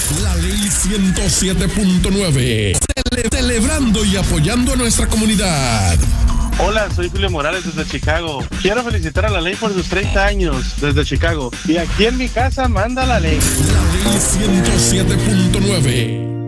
La ley 107.9. Celebrando y apoyando a nuestra comunidad. Hola, soy Julio Morales desde Chicago. Quiero felicitar a la ley por sus 30 años desde Chicago. Y aquí en mi casa manda la ley. La ley 107.9.